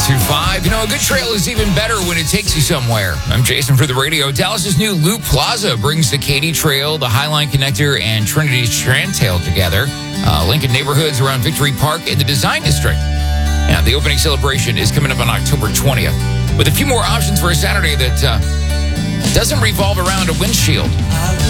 101.25. You know, a good trail is even better when it takes you somewhere. I'm Jason for the radio. Dallas's new Loop Plaza brings the Katy Trail, the Highline Connector, and Trinity Strand Trail together. Lincoln neighborhoods around Victory Park in the Design District. And the opening celebration is coming up on October 20th. With a few more options for a Saturday that doesn't revolve around a windshield.